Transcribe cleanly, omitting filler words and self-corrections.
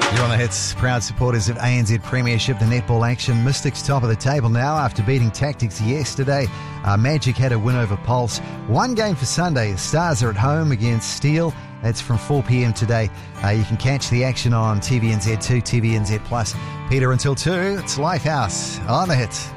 You're on the hits, proud supporters of ANZ Premiership, the netball action. Mystics top of the table now after beating Tactics yesterday. Magic had a win over Pulse. One game for Sunday. The Stars are at home against Steel. That's from 4 p.m. today. You can catch the action on TVNZ2, TVNZ Plus. Peter, until 2, it's Lifehouse on the hits.